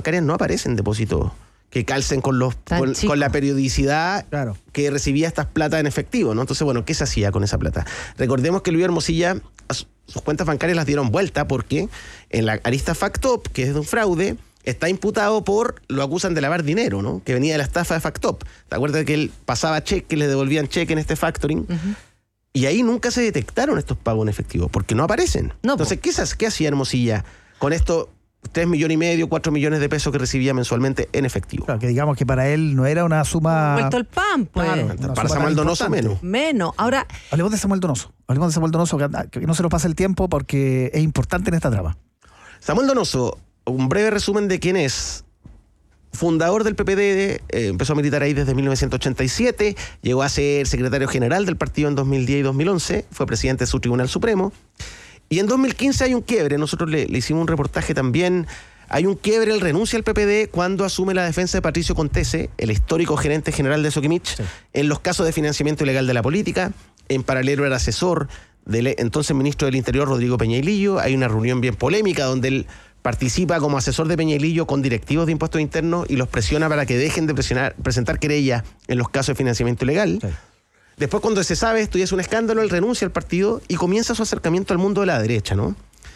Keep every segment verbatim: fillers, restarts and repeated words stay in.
bancarias no aparecen depósitos que calcen con los con, con la periodicidad claro. que recibía estas plata en efectivo, ¿no? Entonces, bueno, ¿qué se hacía con esa plata? Recordemos que Luis Hermosilla, sus cuentas bancarias las dieron vuelta porque en la arista Factop, que es de un fraude, está imputado por, lo acusan de lavar dinero, ¿no? Que venía de la estafa de Factop. ¿Te acuerdas que él pasaba cheque, le devolvían cheque en este factoring? Uh-huh. Y ahí nunca se detectaron estos pagos en efectivo, porque no aparecen. No, Entonces, ¿qué, ¿qué hacía Hermosilla con esto? tres millones y medio, cuatro millones de pesos que recibía mensualmente en efectivo. Claro, que digamos que para él no era una suma... Vuelto el pan, pues. Claro, para Samuel Donoso menos. Menos. Ahora... Hablemos de Samuel Donoso. Hablemos de Samuel Donoso, que, que no se nos pase el tiempo porque es importante en esta trama. Samuel Donoso, un breve resumen de quién es. Fundador del P P D, eh, empezó a militar ahí desde mil novecientos ochenta y siete, llegó a ser secretario general del partido en dos mil diez y dos mil once, fue presidente de su Tribunal Supremo. Y en dos mil quince hay un quiebre, nosotros le, le hicimos un reportaje también, hay un quiebre, él renuncia al P P D cuando asume la defensa de Patricio Contese, el histórico gerente general de Soquimich, sí. en los casos de financiamiento ilegal de la política. En paralelo era asesor del entonces ministro del Interior, Rodrigo Peñailillo. Hay una reunión bien polémica donde él participa como asesor de Peñailillo con directivos de impuestos internos y los presiona para que dejen de presionar, presentar querella en los casos de financiamiento ilegal. Sí. Después, cuando se sabe esto y es un escándalo, él renuncia al partido y comienza su acercamiento al mundo de la derecha, ¿no?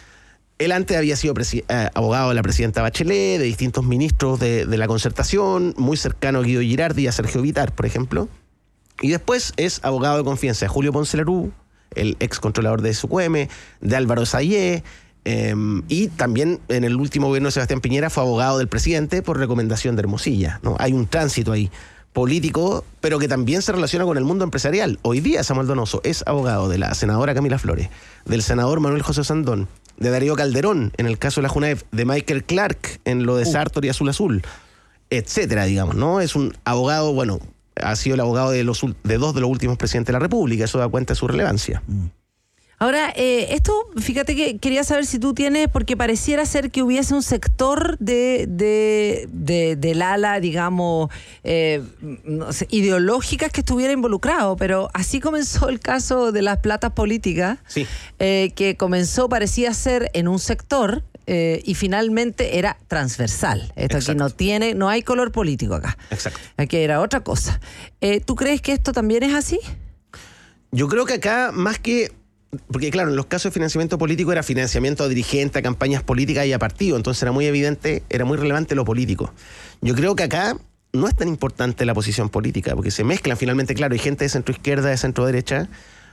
Él antes había sido presi- eh, abogado de la presidenta Bachelet, de distintos ministros de, de la Concertación, muy cercano a Guido Girardi y a Sergio Vitar, por ejemplo. Y después es abogado de confianza de Julio Ponce Lerú, el ex controlador de Sucueme, de Álvaro Sayé, eh, y también en el último gobierno de Sebastián Piñera fue abogado del presidente por recomendación de Hermosilla, ¿no? Hay un tránsito ahí político, pero que también se relaciona con el mundo empresarial. Hoy día Samuel Donoso es abogado de la senadora Camila Flores, del senador Manuel José Sandón, de Darío Calderón en el caso de la Junaef, de Michael Clark en lo de uh. Sartor y Azul Azul, etcétera, digamos, ¿no? Es un abogado, bueno, ha sido el abogado de, los, de dos de los últimos presidentes de la República, eso da cuenta de su relevancia. Mm. Ahora, eh, esto, fíjate que quería saber si tú tienes, porque pareciera ser que hubiese un sector de, de, de del ala, digamos, eh, no sé, ideológicas que estuviera involucrado, pero así comenzó el caso de las platas políticas, sí. eh, que comenzó, parecía ser en un sector, eh, y finalmente era transversal. Esto Exacto. aquí no tiene, no hay color político acá. Exacto. Aquí era otra cosa. Eh, ¿Tú crees que esto también es así? Yo creo que acá, más que... Porque claro, en los casos de financiamiento político era financiamiento a dirigentes, a campañas políticas y a partidos, entonces era muy evidente, era muy relevante lo político. Yo creo que acá no es tan importante la posición política, porque se mezclan finalmente, claro, hay gente de centro izquierda, de centro derecha,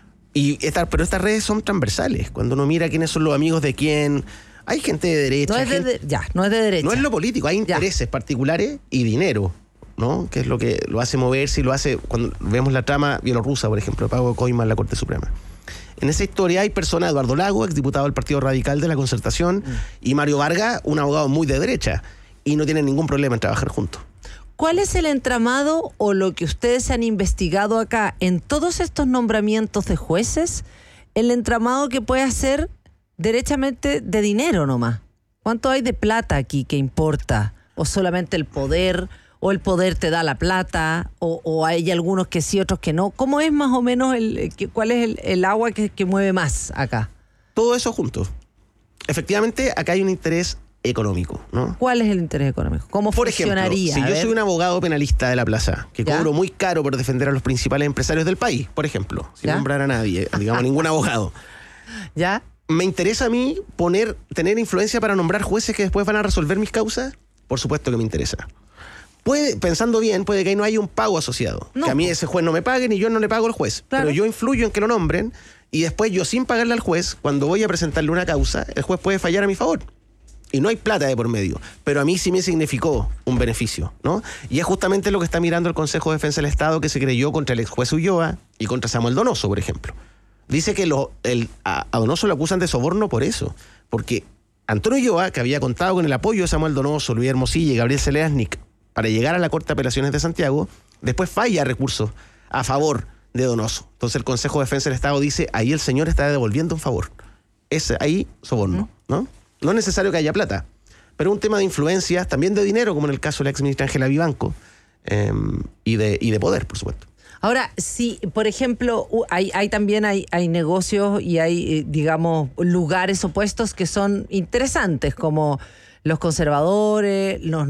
y esta, pero estas redes son transversales. Cuando uno mira quiénes son los amigos de quién, hay gente de derecha. No es de, gente, de, ya, no es de derecha. No es lo político, hay intereses ya. particulares y dinero, ¿no? Que es lo que lo hace moverse y lo hace, cuando vemos la trama bielorrusa, por ejemplo, de pago de coima en la Corte Suprema. En esa historia hay personas, Eduardo Lago, exdiputado del Partido Radical de la Concertación, mm. y Mario Vargas, un abogado muy de derecha, y no tienen ningún problema en trabajar juntos. ¿Cuál es el entramado o lo que ustedes han investigado acá en todos estos nombramientos de jueces? El entramado que puede ser derechamente de dinero nomás. ¿Cuánto hay de plata aquí que importa? ¿O solamente el poder? ¿O el poder te da la plata? ¿O, o hay algunos que sí, otros que no? ¿Cómo es más o menos, el, cuál es el, el agua que, que mueve más acá? Todo eso junto. Efectivamente, acá hay un interés económico, ¿no? ¿Cuál es el interés económico? ¿Cómo por funcionaría? Ejemplo, si yo soy un abogado penalista de la plaza, que ¿Ya? cobro muy caro por defender a los principales empresarios del país, por ejemplo, sin ¿Ya? nombrar a nadie, digamos, ningún abogado. ¿Ya? ¿Me interesa a mí poner, tener influencia para nombrar jueces que después van a resolver mis causas? Por supuesto que me interesa. Puede, pensando bien, puede que ahí no haya un pago asociado. No. Que a mí ese juez no me pague ni yo no le pago al juez. Claro. Pero yo influyo en que lo nombren y después yo sin pagarle al juez, cuando voy a presentarle una causa, el juez puede fallar a mi favor. Y no hay plata de por medio. Pero a mí sí me significó un beneficio, ¿no? Y es justamente lo que está mirando el Consejo de Defensa del Estado que se creyó contra el ex juez Ulloa y contra Samuel Donoso, por ejemplo. Dice que lo, el, a, a Donoso lo acusan de soborno por eso. Porque Antonio Ulloa, que había contado con el apoyo de Samuel Donoso, Luis Hermosilla y Gabriel Zeleznik para llegar a la Corte de Apelaciones de Santiago, después falla recursos a favor de Donoso. Entonces el Consejo de Defensa del Estado dice, ahí el señor está devolviendo un favor. Es ahí soborno, ¿no? No es necesario que haya plata, pero un tema de influencias, también de dinero, como en el caso de la ex ministra Ángela Vivanco, eh, y, de, y de poder, por supuesto. Ahora, si, por ejemplo, hay, hay también hay, hay negocios y hay, digamos, lugares opuestos que son interesantes, como los conservadores, los